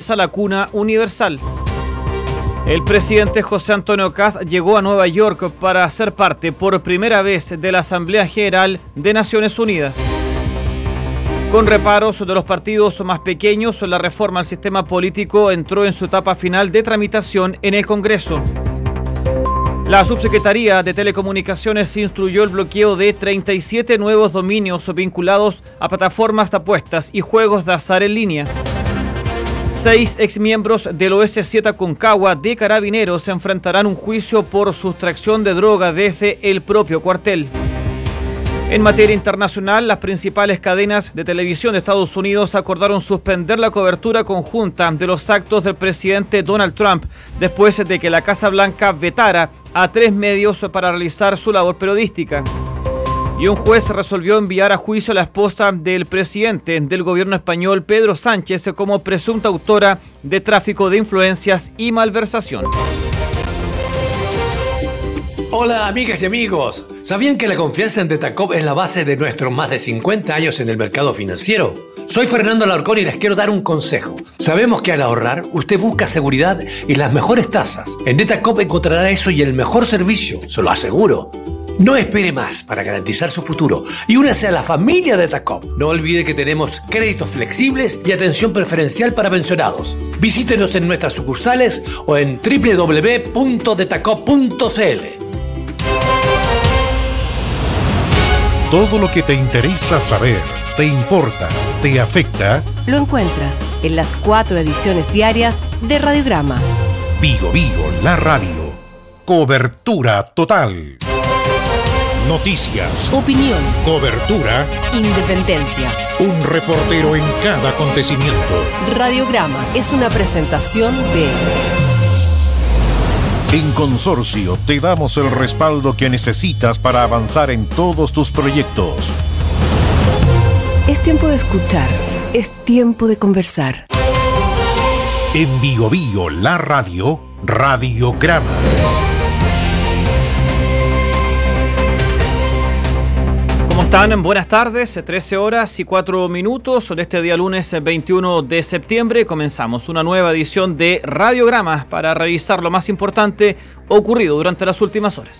impulsa la cuna universal. El presidente José Antonio Kast llegó a Nueva York para ser parte por primera vez de la Asamblea General de Naciones Unidas. Con reparos de los partidos más pequeños, la reforma al sistema político entró en su etapa final de tramitación en el Congreso. La Subsecretaría de Telecomunicaciones instruyó el bloqueo de 37 nuevos dominios vinculados a plataformas de apuestas y juegos de azar en línea. 6 exmiembros del OS7 Aconcagua de Carabineros se enfrentarán un juicio por sustracción de droga desde el propio cuartel. En materia internacional, las principales cadenas de televisión de Estados Unidos acordaron suspender la cobertura conjunta de los actos del presidente Donald Trump después de que la Casa Blanca vetara a 3 medios para realizar su labor periodística. Y un juez resolvió enviar a juicio a la esposa del presidente del gobierno español, Pedro Sánchez, como presunta autora de tráfico de influencias y malversación. Hola amigas y amigos, ¿sabían que la confianza en Detacop es la base de nuestros más de 50 años en el mercado financiero? Soy Fernando Alarcón y les quiero dar un consejo. Sabemos que al ahorrar, usted busca seguridad y las mejores tasas. En Detacop encontrará eso y el mejor servicio, se lo aseguro. No espere más para garantizar su futuro y únase a la familia Detacop. No olvide que tenemos créditos flexibles y atención preferencial para pensionados. Visítenos en nuestras sucursales o en www.detacop.cl. Todo lo que te interesa saber, te importa, te afecta, lo encuentras en las 4 ediciones diarias de Radiograma. Vigo Vigo, la radio. Cobertura total. Noticias. Opinión. Cobertura. Independencia. Un reportero en cada acontecimiento. Radiograma es una presentación de... En Consorcio te damos el respaldo que necesitas para avanzar en todos tus proyectos. Es tiempo de escuchar, es tiempo de conversar. En Vigo Vigo, la radio, Radiograma. ¿Cómo están? Buenas tardes, 13 horas y 4 minutos. Sobre este día lunes 21 de septiembre comenzamos una nueva edición de Radiograma para revisar lo más importante ocurrido durante las últimas horas.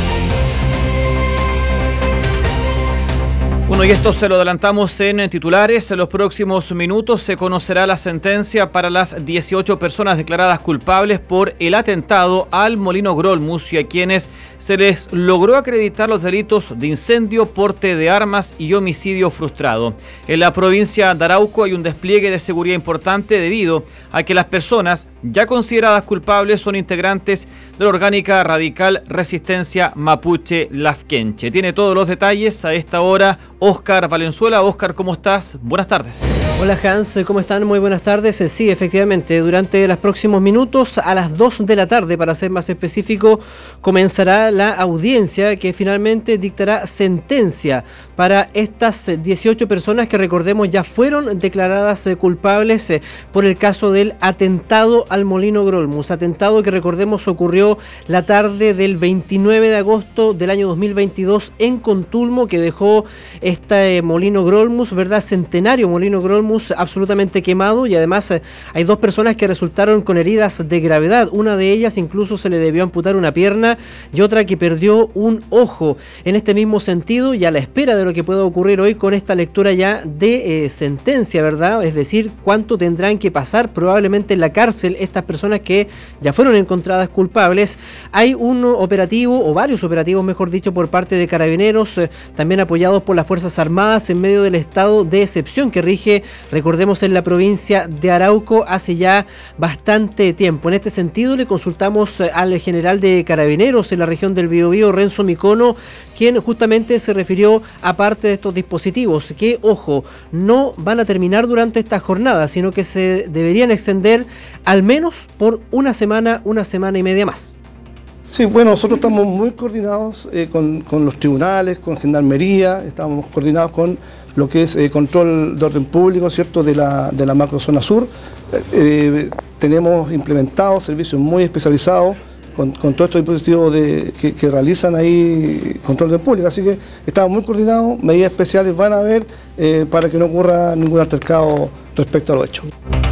Bueno, y esto se lo adelantamos en titulares. En los próximos minutos se conocerá la sentencia para las 18 personas declaradas culpables por el atentado al Molino Grolmus y a quienes se les logró acreditar los delitos de incendio, porte de armas y homicidio frustrado. En la provincia de Arauco hay un despliegue de seguridad importante debido a que las personas ya consideradas culpables son integrantes de la orgánica radical Resistencia Mapuche Lafkenche. Tiene todos los detalles a esta hora Óscar Valenzuela. Óscar, ¿cómo estás? Buenas tardes. Hola Hans, ¿cómo están? Muy buenas tardes. Sí, efectivamente, durante los próximos minutos, a las 2 de la tarde, para ser más específico, comenzará la audiencia que finalmente dictará sentencia para estas 18 personas que, recordemos, ya fueron declaradas culpables por el caso del atentado al Molino Grolmus. Atentado que, recordemos, ocurrió la tarde del 29 de agosto del año 2022 en Contulmo, que dejó este Molino Grolmus, ¿verdad? Centenario Molino Grolmus absolutamente quemado, y además hay 2 personas que resultaron con heridas de gravedad. Una de ellas incluso se le debió amputar una pierna y otra que perdió un ojo. En este mismo sentido, y a la espera de lo que pueda ocurrir hoy con esta lectura ya de sentencia, ¿verdad? Es decir, cuánto tendrán que pasar probablemente en la cárcel estas personas que ya fueron encontradas culpables. Hay un operativo, o varios operativos mejor dicho, por parte de Carabineros, también apoyados por las Fuerzas Armadas en medio del estado de excepción que rige, recordemos, en la provincia de Arauco hace ya bastante tiempo. En este sentido le consultamos al general de Carabineros en la región del Biobío, Renzo Micono, quien justamente se refirió a parte de estos dispositivos que, ojo, no van a terminar durante esta jornada, sino que se deberían extender al menos por una semana y media más. Sí, bueno, nosotros estamos muy coordinados con los tribunales, con Gendarmería, estamos coordinados con lo que es control de orden público, ¿cierto?, de la macrozona sur. Tenemos implementados servicios muy especializados con todos estos dispositivos que realizan ahí control de orden público, así que estamos muy coordinados, medidas especiales van a haber para que no ocurra ningún altercado respecto a los hechos.